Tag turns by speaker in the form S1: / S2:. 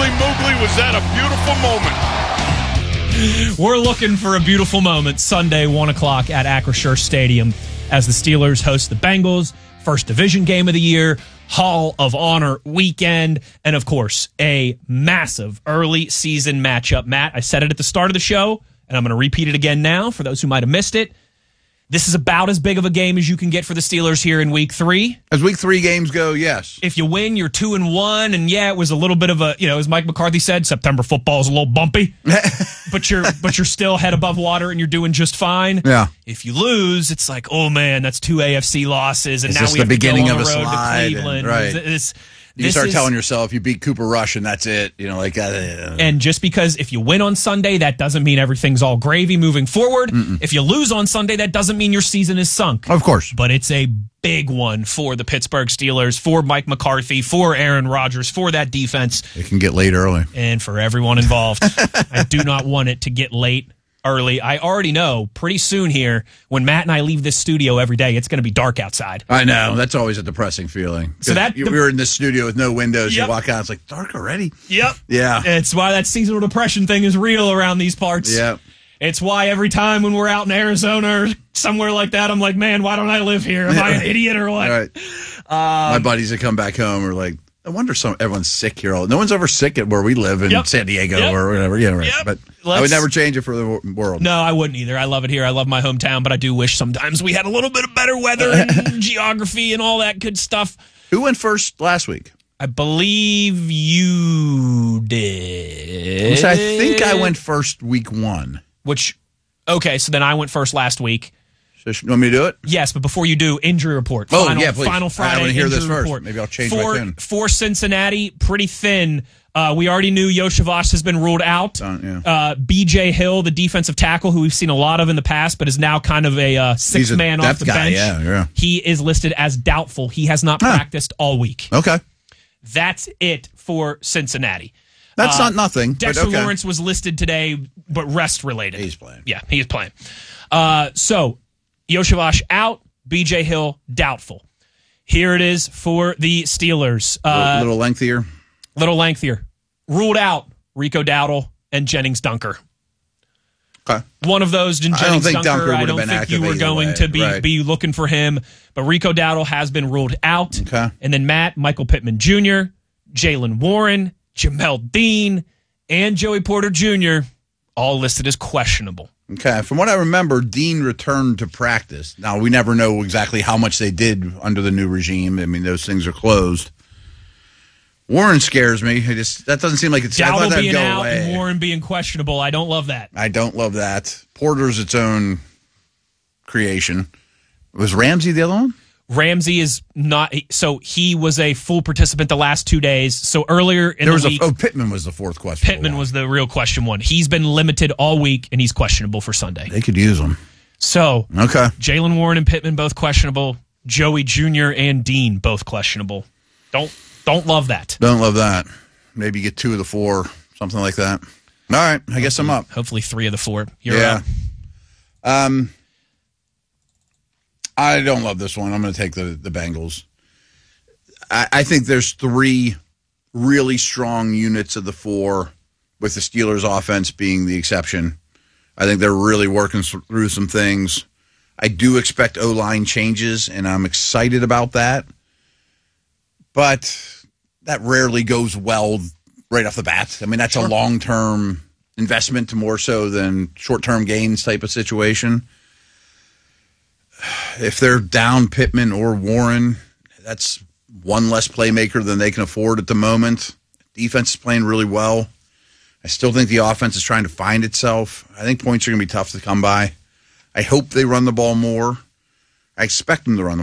S1: moogly, was that a beautiful moment?
S2: We're looking for a beautiful moment Sunday, 1 o'clock at Acrisure Stadium as the Steelers host the Bengals. First division game of the year, Hall of Honor weekend, and of course, a massive early season matchup. Matt, I said it at the start of the show, and I'm going to repeat it again now for those who might have missed it. This is about as big of a game as you can get for the Steelers here in Week 3.
S3: As Week 3 games go, yes.
S2: If you win, you're 2-1, and yeah, it was a little bit of a, as Mike McCarthy said, September football is a little bumpy, but you're still head above water and you're doing just fine.
S3: Yeah.
S2: If you lose, it's like, oh man, that's 2 AFC losses, and
S3: Is
S2: now
S3: this
S2: we
S3: the
S2: have to
S3: beginning
S2: go on
S3: of
S2: the
S3: a
S2: road
S3: slide?
S2: to Cleveland.
S3: Right. You start telling yourself you beat Cooper Rush and that's it.
S2: And just because if you win on Sunday, that doesn't mean everything's all gravy moving forward. If you lose on Sunday, that doesn't mean your season is sunk.
S3: Of course.
S2: But it's a big one for the Pittsburgh Steelers, for Mike McCarthy, for Aaron Rodgers, for that defense.
S3: It can get late early.
S2: And for everyone involved. I do not want it to get late early. I already know pretty soon here, when Matt and I leave this studio every day, it's going to be dark outside.
S3: I know. That's always a depressing feeling.
S2: So
S3: we were in this studio with no windows.
S2: Yep.
S3: You walk out, it's like, dark already?
S2: Yep.
S3: Yeah.
S2: It's why that seasonal depression thing is real around these parts.
S3: Yeah.
S2: It's why every time when we're out in Arizona or somewhere like that, I'm like, man, why don't I live here? Am I an idiot or what?
S3: Right. My buddies that come back home are like, I wonder everyone's sick here. No one's ever sick at where we live in San Diego or whatever. Yeah, right. But I would never change it for the world.
S2: No, I wouldn't either. I love it here. I love my hometown, but I do wish sometimes we had a little bit of better weather and geography and all that good stuff.
S3: Who went first last week?
S2: I believe you did.
S3: I think I went first week 1.
S2: Okay, so then I went first last week.
S3: So you want me to do it?
S2: Yes, but before you do, injury report.
S3: Oh, yeah, please.
S2: Final Friday
S3: I want to hear this
S2: report.
S3: first. Maybe I'll change my tune.
S2: For Cincinnati, pretty thin. We already knew Yoshivas has been ruled out. B.J. Hill, the defensive tackle, who we've seen a lot of in the past, but is now kind of a sixth man off the bench.
S3: Yeah.
S2: He is listed as doubtful. He has not practiced all week.
S3: Okay.
S2: That's it for Cincinnati.
S3: That's not nothing.
S2: Dexter Lawrence was listed today, but rest related.
S3: He's playing.
S2: Yeah, he's playing. So Yoshivas out, B.J. Hill doubtful. Here it is for the Steelers.
S3: A little lengthier.
S2: Ruled out Rico Dowdle and Jennings Dunker.
S3: Okay.
S2: One of those, Jennings
S3: I don't think Dunker
S2: I don't think you were going to be looking for him. But Rico Dowdle has been ruled out.
S3: Okay.
S2: And then Michael Pittman Jr., Jaylen Warren, Jamel Dean, and Joey Porter Jr., all listed as questionable.
S3: Okay. From what I remember, Dean returned to practice. Now, we never know exactly how much they did under the new regime. I mean, those things are closed. Warren scares me. That doesn't seem like it's
S2: Dowdle being
S3: go
S2: out
S3: away.
S2: and Warren being questionable. I don't love that.
S3: I don't love that. Porter's its own creation. Was Ramsey the other one?
S2: Ramsey is not. So he was a full participant the last 2 days. So earlier in the week,
S3: Pittman was the fourth question.
S2: Pittman was the real question one. He's been limited all week, and he's questionable for Sunday.
S3: They could use him.
S2: So
S3: okay,
S2: Jaylen Warren and Pittman both questionable. Joey Jr. and Dean both questionable. Don't love that.
S3: Don't love that. Maybe get 2 of the 4, something like that. All right, I guess I'm up.
S2: Hopefully 3 of the 4. You're up.
S3: I don't love this one. I'm going to take the Bengals. I think there's 3 really strong units of the 4, with the Steelers' offense being the exception. I think they're really working through some things. I do expect O-line changes, and I'm excited about that. But that rarely goes well right off the bat. I mean, that's a long-term investment more so than short-term gains type of situation. If they're down Pittman or Warren, that's one less playmaker than they can afford at the moment. Defense is playing really well. I still think the offense is trying to find itself. I think points are going to be tough to come by. I hope they run the ball more. I expect them to run the